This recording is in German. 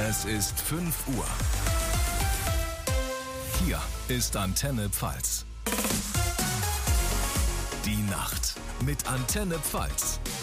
Es ist 5 Uhr. Hier ist Antenne Pfalz. Die Nacht mit Antenne Pfalz.